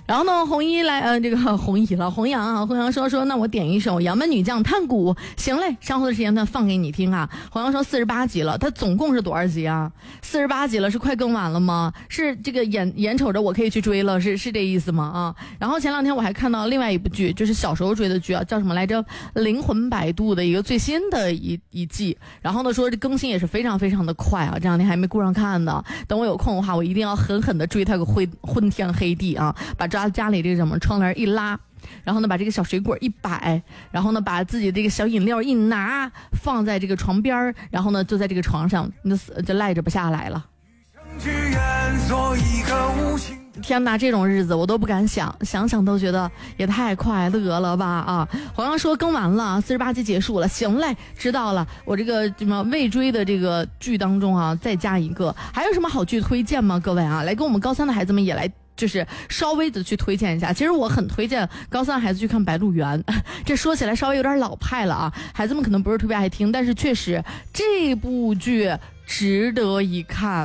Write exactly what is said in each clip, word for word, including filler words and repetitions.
然后呢，红衣来，呃，这个红衣了，红阳啊，红阳说说，那我点一首《杨门女将探谷》，行嘞，稍后的时间呢放给你听啊。红阳说四十八集了，他总共是多少集啊？四十八集了，是快更完了吗？是这个眼眼瞅着我可以去追了，是是这意思吗？啊，然后前两天我还看到另外一部剧，就是小时候追的剧啊，叫什么来着？《灵魂摆渡》的一个最新的一一季，然后呢说这更新也是非常非常的快啊，这两天还没顾上看呢。等我有空的话，我一定要狠狠的追他个昏昏天黑地啊，把家家里这个什么窗帘一拉，然后呢把这个小水果一摆，然后呢把自己这个小饮料一拿，放在这个床边，然后呢就在这个床上就就赖着不下来了。天哪，这种日子我都不敢想，想想都觉得也太快乐了吧啊！好像说更完了，四十八集结束了，行嘞，知道了。我这个什么未追的这个剧当中啊，再加一个，还有什么好剧推荐吗？各位啊，来跟我们高三的孩子们也来。就是稍微的去推荐一下，其实我很推荐高三孩子去看《白鹿原》，这说起来稍微有点老派了啊，孩子们可能不是特别爱听，但是确实这部剧值得一看。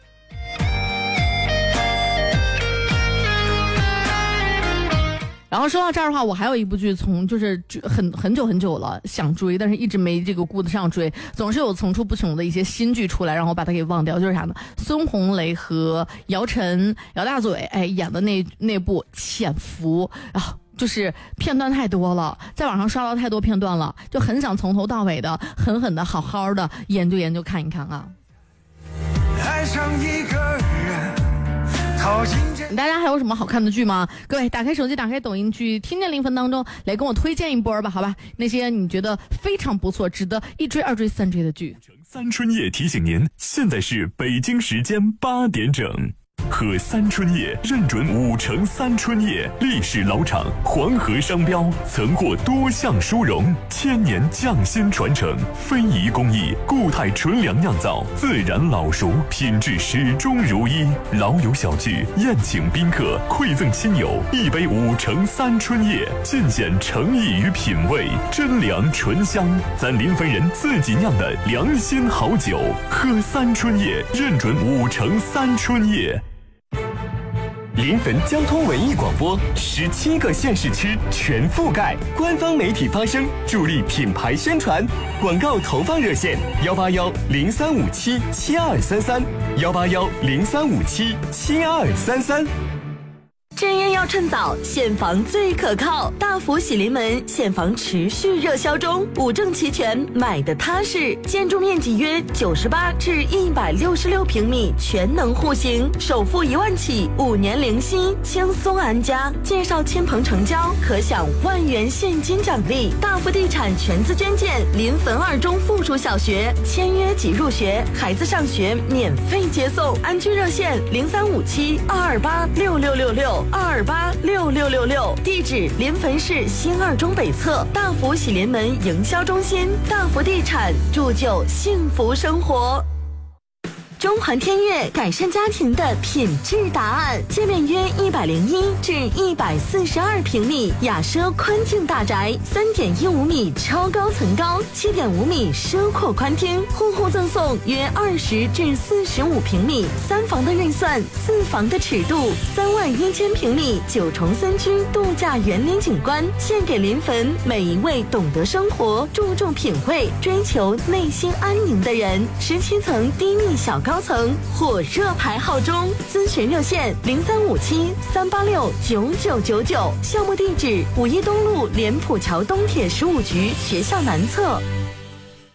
然后说到这儿的话，我还有一部剧从就是很很久很久了想追，但是一直没这个顾得上追，总是有层出不穷的一些新剧出来，让我把它给忘掉。就是啥呢？孙红雷和姚晨、姚大嘴哎演的那那部《潜伏》啊。就是片段太多了，在网上刷到太多片段了，就很想从头到尾的狠狠的好好的研究研究看一看啊。爱上一个人，大家还有什么好看的剧吗？各位打开手机，打开抖音，去听见灵魂当中来跟我推荐一波吧，好吧？那些你觉得非常不错，值得一追二追三追的剧。 三春夜提醒您，现在是北京时间八点整。喝三春叶认准五成三春叶，历史老厂，黄河商标，曾获多项殊荣，千年匠心传承，非遗工艺，固态纯粮酿造，自然老熟，品质始终如一。老友小聚，宴请宾客，馈赠亲友，一杯五成三春叶，尽显诚意与品味，真粮醇香，咱临汾人自己酿的良心好酒。喝三春叶，认准五成三春叶。临汾交通文艺广播，十七个县市区全覆盖，官方媒体发声，助力品牌宣传。广告投放热线：幺八幺零三五七七二三三，幺八幺零三五七七二三三。 正业要趁早，现房最可靠。大福喜临门，现房持续热销中，五证齐全，买的踏实。建筑面积约九十八至一百六十六平米，全能户型，首付一万起，五年零息，轻松安家。介绍亲朋成交，可享万元现金奖励。大福地产全资捐建临汾二中附属小学，签约即入学，孩子上学免费接送。安居热线零三五七二二八六六六六。二二八六六六六，地址临汾市新二中北侧大福喜临门营销中心。大福地产铸就幸福生活。中环天悦改善家庭的品质答案，界面约一百零一至一百四十二平米，雅奢宽净大宅，三点一五米超高层高，七点五米奢阔宽厅，户户赠送约二十至四十五平米，三房的预算，四房的尺度，三万一千平米九重森区度假园林景观，献给临汾每一位懂得生活、注重品味、追求内心安宁的人。十七层低密小高层火热排号中，咨询热线零三五七三八六九九九九，项目地址五一东路莲浦桥东铁十五局学校南侧。